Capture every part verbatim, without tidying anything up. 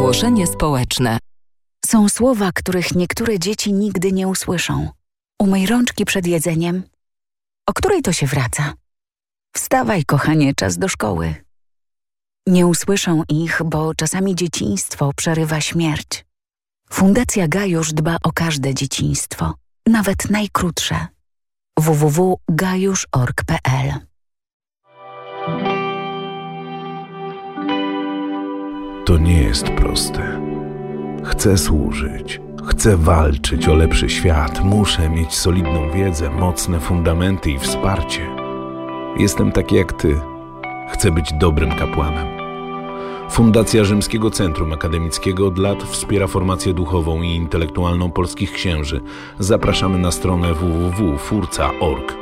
Ogłoszenie społeczne. Są słowa, których niektóre dzieci nigdy nie usłyszą. Umyj rączki przed jedzeniem. O której to się wraca? Wstawaj, kochanie, czas do szkoły. Nie usłyszą ich, bo czasami dzieciństwo przerywa śmierć. Fundacja Gajusz dba o każde dzieciństwo, nawet najkrótsze. w w w kropka gajusz kropka org kropka p l. To nie jest proste. Chcę służyć, chcę walczyć o lepszy świat, muszę mieć solidną wiedzę, mocne fundamenty i wsparcie. Jestem taki jak ty. Chcę być dobrym kapłanem. Fundacja Rzymskiego Centrum Akademickiego od lat wspiera formację duchową i intelektualną polskich księży. Zapraszamy na stronę w w w kropka furca kropka org.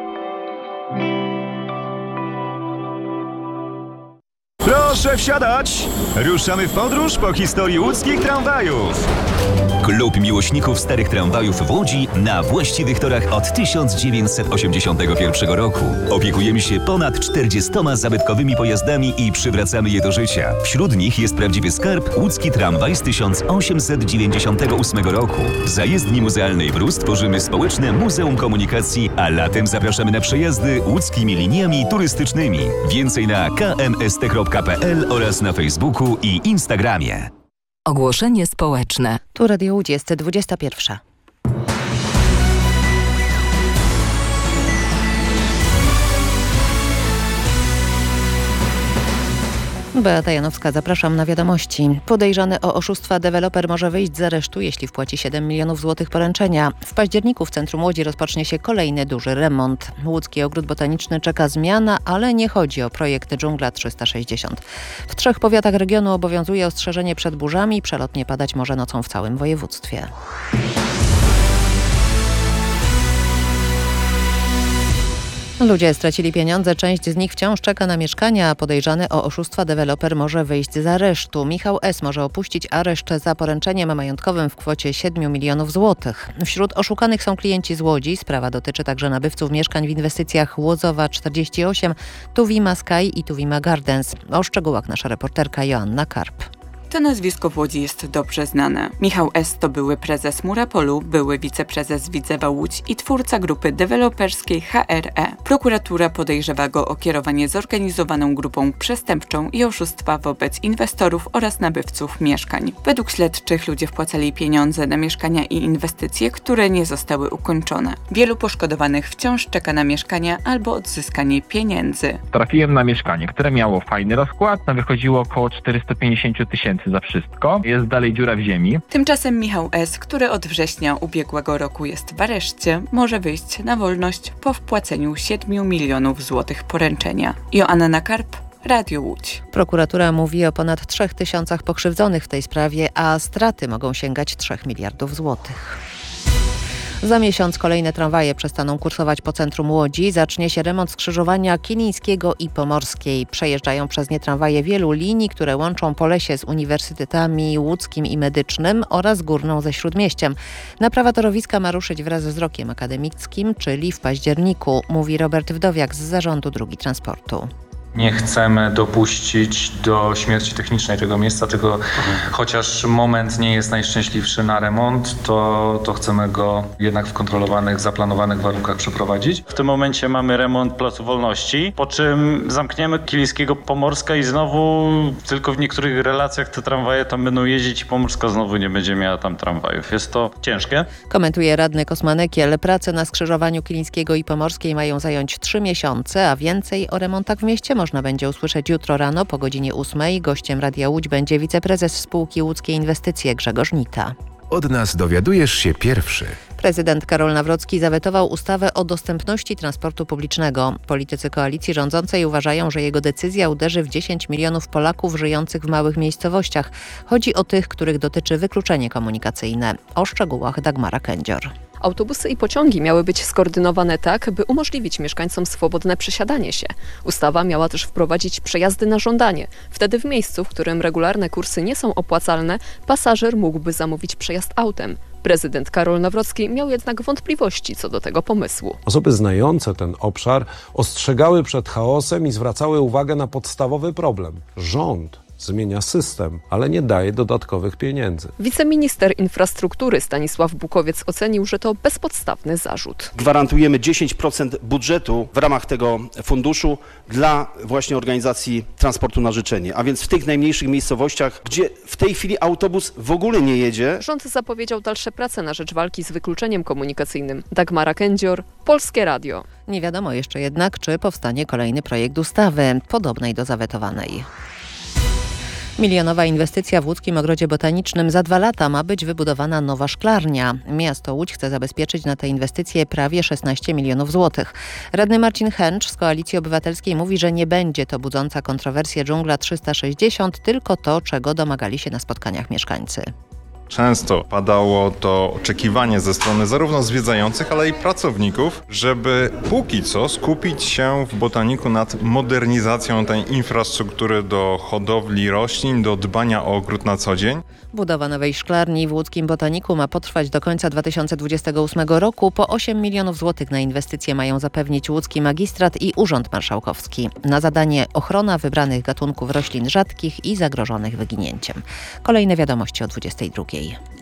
Proszę wsiadać! Ruszamy w podróż po historii łódzkich tramwajów. Klub miłośników starych tramwajów w Łodzi na właściwych torach od tysiąc dziewięćset osiemdziesiątego pierwszego roku. Opiekujemy się ponad czterdziestoma zabytkowymi pojazdami i przywracamy je do życia. Wśród nich jest prawdziwy skarb łódzki tramwaj z tysiąc osiemset dziewięćdziesiątego ósmego roku. W zajezdni muzealnej Brus tworzymy społeczne Muzeum Komunikacji, a latem zapraszamy na przejazdy łódzkimi liniami turystycznymi. Więcej na k m s t kropka p l oraz na Facebooku i Instagramie. Ogłoszenie społeczne. Tu Radio Łódź, jest dwudziesta pierwsza. Beata Janowska, zapraszam na wiadomości. Podejrzany o oszustwa deweloper może wyjść z aresztu, jeśli wpłaci siedem milionów złotych poręczenia. W październiku w centrum Łodzi rozpocznie się kolejny duży remont. Łódzki Ogród Botaniczny czeka zmiana, ale nie chodzi o projekt Dżungla trzysta sześćdziesiąt. W trzech powiatach regionu obowiązuje ostrzeżenie przed burzami. Przelotnie padać może nocą w całym województwie. Ludzie stracili pieniądze, część z nich wciąż czeka na mieszkania, a podejrzany o oszustwa deweloper może wyjść z aresztu. Michał S. może opuścić areszt za poręczeniem majątkowym w kwocie siedmiu milionów złotych. Wśród oszukanych są klienci z Łodzi. Sprawa dotyczy także nabywców mieszkań w inwestycjach Łozowa czterdzieści osiem, Tuwima Sky i Tuwima Gardens. O szczegółach nasza reporterka Joanna Karp. To nazwisko w Łodzi jest dobrze znane. Michał S. to były prezes Murapolu, były wiceprezes Widzewa Łódź i twórca grupy deweloperskiej H R E. Prokuratura podejrzewa go o kierowanie zorganizowaną grupą przestępczą i oszustwa wobec inwestorów oraz nabywców mieszkań. Według śledczych ludzie wpłacali pieniądze na mieszkania i inwestycje, które nie zostały ukończone. Wielu poszkodowanych wciąż czeka na mieszkania albo odzyskanie pieniędzy. Trafiłem na mieszkanie, które miało fajny rozkład, no wychodziło około czterysta pięćdziesiąt tysięcy za wszystko. Jest dalej dziura w ziemi. Tymczasem Michał S., który od września ubiegłego roku jest w areszcie, może wyjść na wolność po wpłaceniu siedmiu milionów złotych poręczenia. Joanna Karp, Radio Łódź. Prokuratura mówi o ponad trzech tysiącach pokrzywdzonych w tej sprawie, a straty mogą sięgać trzech miliardów złotych. Za miesiąc kolejne tramwaje przestaną kursować po centrum Łodzi. Zacznie się remont skrzyżowania Kilińskiego i Pomorskiej. Przejeżdżają przez nie tramwaje wielu linii, które łączą Polesie z uniwersytetami łódzkim i medycznym oraz Górną ze Śródmieściem. Naprawa torowiska ma ruszyć wraz z rokiem akademickim, czyli w październiku, mówi Robert Wdowiak z Zarządu Dróg Transportu. Nie chcemy dopuścić do śmierci technicznej tego miejsca, tylko mhm. chociaż moment nie jest najszczęśliwszy na remont, to, to chcemy go jednak w kontrolowanych, zaplanowanych warunkach przeprowadzić. W tym momencie mamy remont Placu Wolności, po czym zamkniemy Kilińskiego Pomorska i znowu tylko w niektórych relacjach te tramwaje tam będą jeździć i Pomorska znowu nie będzie miała tam tramwajów. Jest to ciężkie. Komentuje radny Kosmanekiel. Prace na skrzyżowaniu Kilińskiego i Pomorskiej mają zająć trzy miesiące, a więcej o remontach w mieście można będzie usłyszeć jutro rano po godzinie ósmej. Gościem Radia Łódź będzie wiceprezes spółki Łódzkie Inwestycje Grzegorz Nita. Od nas dowiadujesz się pierwszy. Prezydent Karol Nawrocki zawetował ustawę o dostępności transportu publicznego. Politycy koalicji rządzącej uważają, że jego decyzja uderzy w dziesięć milionów Polaków żyjących w małych miejscowościach. Chodzi o tych, których dotyczy wykluczenie komunikacyjne. O szczegółach Dagmara Kędzior. Autobusy i pociągi miały być skoordynowane tak, by umożliwić mieszkańcom swobodne przesiadanie się. Ustawa miała też wprowadzić przejazdy na żądanie. Wtedy w miejscu, w którym regularne kursy nie są opłacalne, pasażer mógłby zamówić przejazd autem. Prezydent Karol Nawrocki miał jednak wątpliwości co do tego pomysłu. Osoby znające ten obszar ostrzegały przed chaosem i zwracały uwagę na podstawowy problem. Rząd zmienia system, ale nie daje dodatkowych pieniędzy. Wiceminister infrastruktury Stanisław Bukowiec ocenił, że to bezpodstawny zarzut. Gwarantujemy dziesięć procent budżetu w ramach tego funduszu dla właśnie organizacji transportu na życzenie, a więc w tych najmniejszych miejscowościach, gdzie w tej chwili autobus w ogóle nie jedzie. Rząd zapowiedział dalsze prace na rzecz walki z wykluczeniem komunikacyjnym. Dagmara Kędzior, Polskie Radio. Nie wiadomo jeszcze jednak, czy powstanie kolejny projekt ustawy, podobnej do zawetowanej. Milionowa inwestycja w Łódzkim Ogrodzie Botanicznym. Za dwa lata ma być wybudowana nowa szklarnia. Miasto Łódź chce zabezpieczyć na tę inwestycję prawie szesnaście milionów złotych. Radny Marcin Chęcz z Koalicji Obywatelskiej mówi, że nie będzie to budząca kontrowersję dżungla trzysta sześćdziesiąt, tylko to, czego domagali się na spotkaniach mieszkańcy. Często padało to oczekiwanie ze strony zarówno zwiedzających, ale i pracowników, żeby póki co skupić się w botaniku nad modernizacją tej infrastruktury do hodowli roślin, do dbania o ogród na co dzień. Budowa nowej szklarni w Łódzkim Botaniku ma potrwać do końca dwa tysiące dwudziestego ósmego roku. Po osiem milionów złotych na inwestycje mają zapewnić Łódzki Magistrat i Urząd Marszałkowski. Na zadanie ochrona wybranych gatunków roślin rzadkich i zagrożonych wyginięciem. Kolejne wiadomości o dwudziestej drugiej.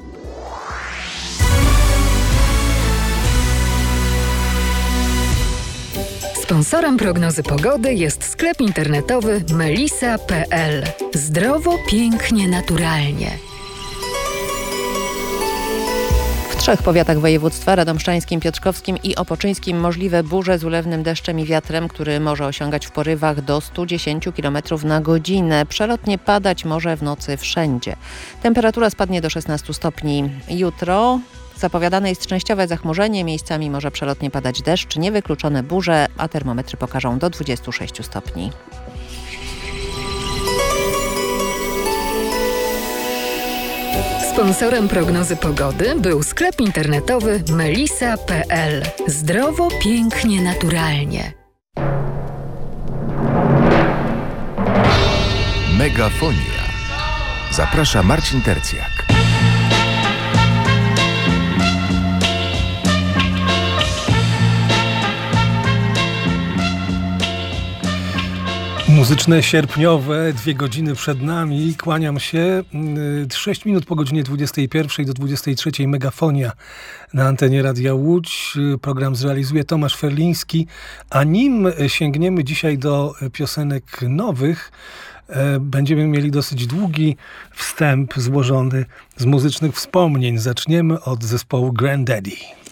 Sponsorem prognozy pogody jest sklep internetowy melisa kropka p l. Zdrowo, pięknie, naturalnie. W trzech powiatach województwa, radomszczańskim, piotrkowskim i opoczyńskim, możliwe burze z ulewnym deszczem i wiatrem, który może osiągać w porywach do stu dziesięciu kilometrów na godzinę. Przelotnie padać może w nocy wszędzie. Temperatura spadnie do szesnastu stopni. Jutro zapowiadane jest częściowe zachmurzenie, miejscami może przelotnie padać deszcz, niewykluczone burze, a termometry pokażą do dwudziestu sześciu stopni. Sponsorem prognozy pogody był sklep internetowy melisa kropka p l. Zdrowo, pięknie, naturalnie. Megafonia. Zaprasza Marcin Tercjak. Muzyczne sierpniowe, dwie godziny przed nami. Kłaniam się. Sześć minut po godzinie dwudziestej pierwszej do dwudziestej trzeciej Megafonia na antenie Radia Łódź. Program zrealizuje Tomasz Ferliński. A nim sięgniemy dzisiaj do piosenek nowych, będziemy mieli dosyć długi wstęp złożony z muzycznych wspomnień. Zaczniemy od zespołu Grandaddy.